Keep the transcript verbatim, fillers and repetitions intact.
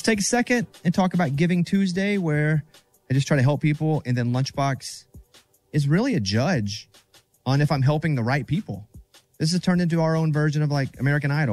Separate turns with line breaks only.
take a second and talk about Giving Tuesday, where I just try to help people. And then Lunchbox is really a judge on if I'm helping the right people. This has turned into our own version of like American Idol.